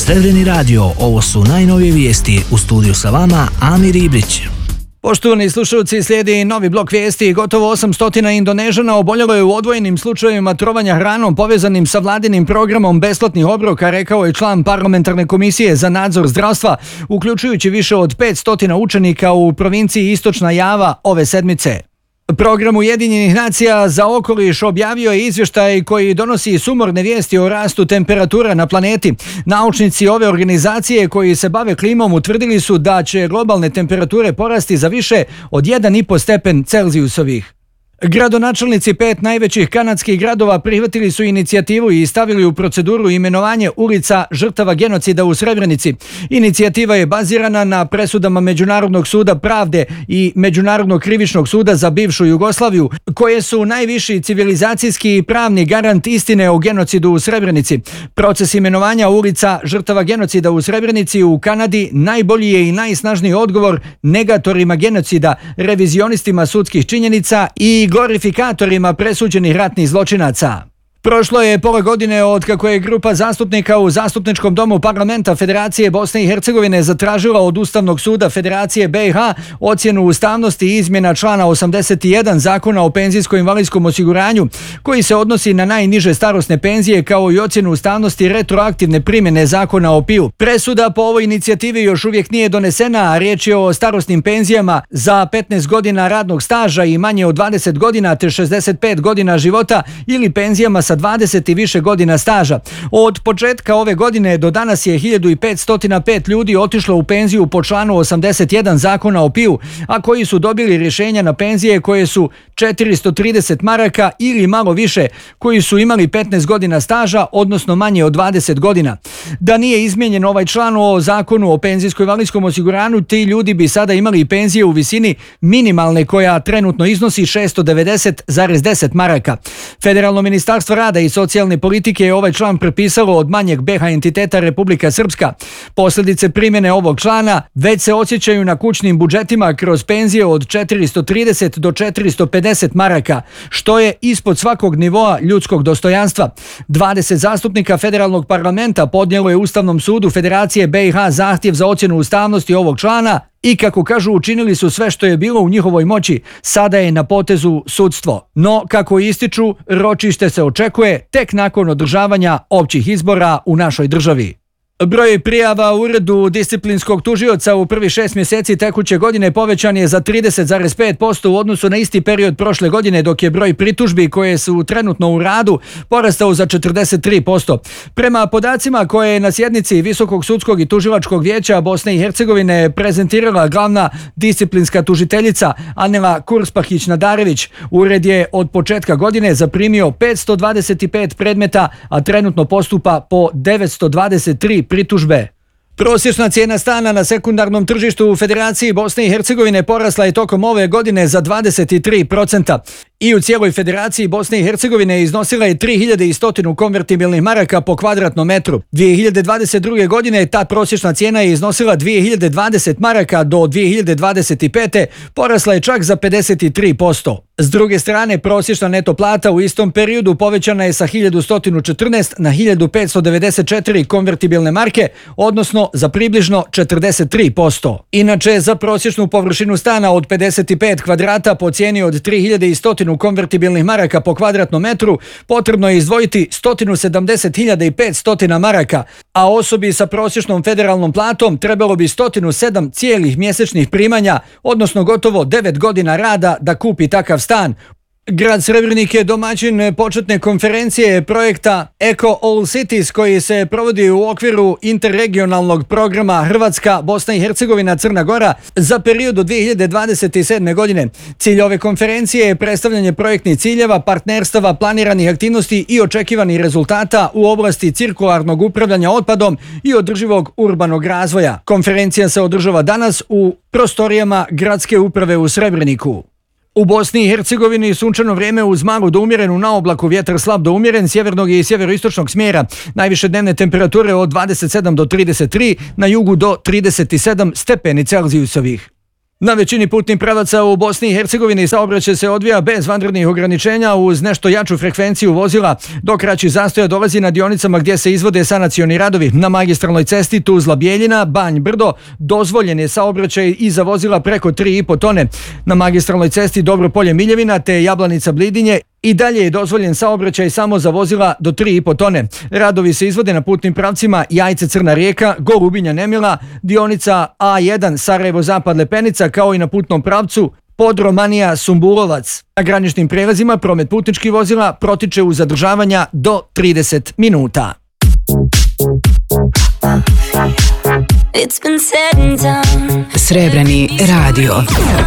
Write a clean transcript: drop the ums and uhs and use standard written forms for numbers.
Srebreni radio, ovo su najnovije vijesti. U studiju sa vama Amir Ibrić. Poštovani slušalci, slijedi novi blok vijesti. Gotovo 800 Indonežana oboljelo je u odvojenim slučajevima trovanja hranom povezanim sa vladinim programom besplatnih obroka, rekao je član parlamentarne komisije za nadzor zdravstva, uključujući više od 500 učenika u provinciji Istočna Java ove sedmice. Program Ujedinjenih nacija za okoliš objavio je izvještaj koji donosi sumorne vijesti o rastu temperatura na planeti. Naučnici ove organizacije koji se bave klimom utvrdili su da će globalne temperature porasti za više od 1,5 stepen Celzijusovih. Gradonačelnici 5 najvećih kanadskih gradova prihvatili su inicijativu i stavili u proceduru imenovanje ulica žrtava genocida u Srebrenici. Inicijativa je bazirana na presudama Međunarodnog suda pravde i Međunarodnog krivičnog suda za bivšu Jugoslaviju, koje su najviši civilizacijski i pravni garant istine o genocidu u Srebrenici. Proces imenovanja ulica žrtava genocida u Srebrenici u Kanadi najbolji je i najsnažniji odgovor negatorima genocida, revizionistima sudskih činjenica i glorifikatorima presuđenih ratnih zločinaca. Prošlo je pola godine od kako je grupa zastupnika u Zastupničkom domu parlamenta Federacije Bosne i Hercegovine zatražila od Ustavnog suda Federacije BiH ocjenu ustavnosti izmjena člana 81 Zakona o penzijsko-invalidskom osiguranju, koji se odnosi na najniže starosne penzije, kao i ocjenu ustavnosti retroaktivne primjene Zakona o PIU. Presuda po ovoj inicijativi još uvijek nije donesena, a riječ je o starosnim penzijama za 15 godina radnog staža i manje od 20 godina te 65 godina života ili penzijama sa 20 i više godina staža. Od početka ove godine do danas je 1505 ljudi otišlo u penziju po članu 81 Zakona o PIU, a koji su dobili rješenja na penzije koje su 430 maraka ili malo više, koji su imali 15 godina staža, odnosno manje od 20 godina. Da nije izmijenjen ovaj član o Zakonu o penzijsko-invalidskom osiguranju, ti ljudi bi sada imali penzije u visini minimalne, koja trenutno iznosi 690,10 maraka. Federalno ministarstvo rada i socijalne politike je ovaj član prepisalo od manjeg BiH entiteta Republika Srpska. Posljedice primjene ovog člana već se osjećaju na kućnim budžetima kroz penzije od 430 do 450 maraka, što je ispod svakog nivoa ljudskog dostojanstva. 20 zastupnika federalnog parlamenta podnijelo je Ustavnom sudu Federacije BiH zahtjev za ocjenu ustavnosti ovog člana i, kako kažu, učinili su sve što je bilo u njihovoj moći. Sada je na potezu sudstvo. No, kako ističu, ročište se očekuje tek nakon održavanja općih izbora u našoj državi. Broj prijava u uredu disciplinskog tužioca u prvih 6 mjeseci tekuće godine povećan je za 30,5% u odnosu na isti period prošle godine, dok je broj pritužbi koje su trenutno u radu porastao za 43%. Prema podacima koje je na sjednici Visokog sudskog i tužilačkog vijeća Bosne i Hercegovine prezentirala glavna disciplinska tužiteljica Anela Kurspahić-Nadarević, ured je od početka godine zaprimio 525 predmeta, a trenutno postupa po 923 pritužbe. Prosječna cijena stana na sekundarnom tržištu u Federaciji Bosne i Hercegovine porasla je tokom ove godine za 23%. I u cijeloj Federaciji Bosne i Hercegovine iznosila je 3100 konvertibilnih maraka po kvadratnom metru. 2022. godine ta prosječna cijena je iznosila 2020 maraka, do 2025. porasla je čak za 53%. S druge strane, prosječna neto plata u istom periodu povećana je sa 1114 na 1594 konvertibilne marke, odnosno za približno 43%. Inače, za prosječnu površinu stana od 55 kvadrata po cijeni od 3100 konvertibilnih maraka po kvadratnom metru potrebno je izdvojiti 170.500 maraka, a osobi sa prosječnom federalnom platom trebalo bi 107 cijelih mjesečnih primanja, odnosno gotovo 9 godina rada da kupi takav stan. Grad Srebrenik je domaćin početne konferencije projekta Eco All Cities, koji se provodi u okviru interregionalnog programa Hrvatska, Bosna i Hercegovina, Crna Gora za period do 2027. godine. Cilj ove konferencije je predstavljanje projektnih ciljeva, partnerstava, planiranih aktivnosti i očekivanih rezultata u oblasti cirkularnog upravljanja otpadom i održivog urbanog razvoja. Konferencija se održava danas u prostorijama Gradske uprave u Srebreniku. U Bosni i Hercegovini sunčano vrijeme uz malu do umjerenu naoblaku, vjetar slab do umjeren sjevernog i sjeveroistočnog smjera. Najviše dnevne temperature od 27 do 33, na jugu do 37 stepeni Celzijusovih. Na većini putnih pravaca u Bosni i Hercegovini saobraćaj se odvija bez vanrednih ograničenja uz nešto jaču frekvenciju vozila, dok kraći zastoja dolazi na dionicama gdje se izvode sanacioni radovi. Na magistralnoj cesti Tuzla-Bijeljina, Banj-Brdo dozvoljen je saobraćaj i za vozila preko 3,5 tone. Na magistralnoj cesti Dobro-Polje-Miljevina te Jablanica-Blidinje i dalje je dozvoljen saobraćaj samo za vozila do 3,5 tone. Radovi se izvode na putnim pravcima Jajce-Crna Rijeka, Gorubinja-Nemila, dionica A1 Sarajevo-Zapad-Lepenica, kao i na putnom pravcu Podromanija-Sumbulovac. Na graničnim prelazima promet putničkih vozila protiče uz zadržavanja do 30 minuta. Srebreni radio.